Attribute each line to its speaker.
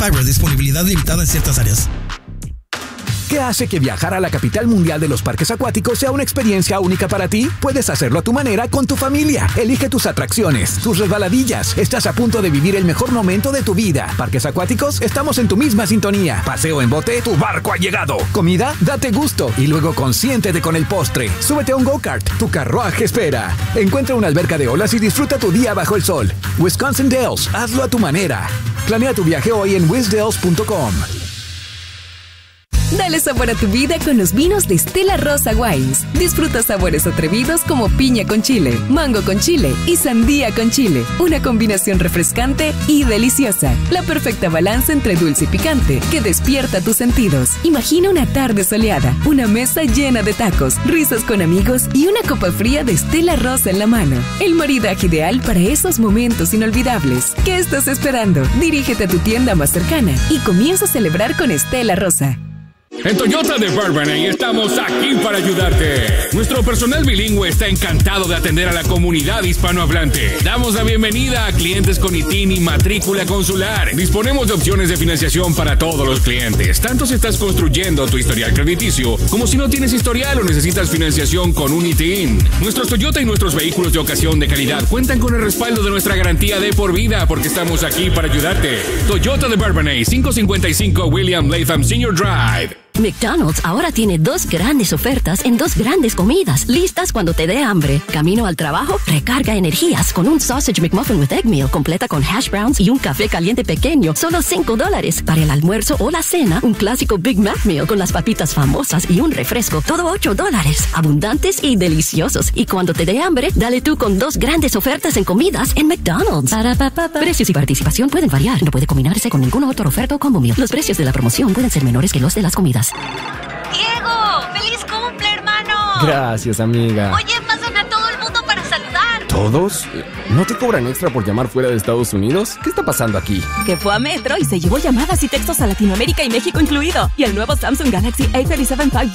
Speaker 1: Fiber, disponibilidad limitada en ciertas áreas.
Speaker 2: ¿Qué hace que viajar a la capital mundial de los parques acuáticos sea una experiencia única para ti? Puedes hacerlo a tu manera con tu familia. Elige tus atracciones, tus resbaladillas. Estás a punto de vivir el mejor momento de tu vida. Parques acuáticos, estamos en tu misma sintonía. Paseo en bote, tu barco ha llegado. Comida, date gusto y luego consiéntete con el postre. Súbete a un go-kart, tu carruaje espera. Encuentra una alberca de olas y disfruta tu día bajo el sol. Wisconsin Dells, hazlo a tu manera. Planea tu viaje hoy en wisdells.com.
Speaker 3: Dale sabor a tu vida con los vinos de Stella Rosa Wines. Disfruta sabores atrevidos como piña con chile, mango con chile y sandía con chile. Una combinación refrescante y deliciosa. La perfecta balanza entre dulce y picante que despierta tus sentidos. Imagina una tarde soleada, una mesa llena de tacos, risas con amigos y una copa fría de Stella Rosa en la mano. El maridaje ideal para esos momentos inolvidables. ¿Qué estás esperando? Dirígete a tu tienda más cercana y comienza a celebrar con Stella Rosa.
Speaker 4: En Toyota de Bourbonnais estamos aquí para ayudarte. Nuestro personal bilingüe está encantado de atender a la comunidad hispanohablante. Damos la bienvenida a clientes con ITIN y matrícula consular. Disponemos de opciones de financiación para todos los clientes, tanto si estás construyendo tu historial crediticio como si no tienes historial o necesitas financiación con un ITIN. Nuestros Toyota y nuestros vehículos de ocasión de calidad cuentan con el respaldo de nuestra garantía de por vida porque estamos aquí para ayudarte. Toyota de Bourbonnais, 555 William Latham Sr. Drive.
Speaker 5: McDonald's ahora tiene 2 grandes ofertas en 2 grandes comidas, listas cuando te dé hambre. Camino al trabajo, recarga energías con un Sausage McMuffin with Egg Meal, completa con hash browns y un café caliente pequeño, solo $5. Para el almuerzo o la cena, un clásico Big Mac Meal con las papitas famosas y un refresco, todo $8. Abundantes y deliciosos. Y cuando te dé hambre, dale tú con 2 grandes ofertas en comidas en McDonald's. Precios y participación pueden variar. No puede combinarse con ninguna otra oferta o combo meal. Los precios de la promoción pueden ser menores que los de las comidas.
Speaker 6: ¡Diego! ¡Feliz cumple, hermano!
Speaker 7: Gracias, amiga.
Speaker 6: Oye, pásame a todo el mundo para saludar.
Speaker 7: ¿Todos? ¿No te cobran extra por llamar fuera de Estados Unidos? ¿Qué está pasando aquí?
Speaker 8: Que fue a Metro y se llevó llamadas y textos a Latinoamérica y México incluido. Y el nuevo Samsung Galaxy A37 5G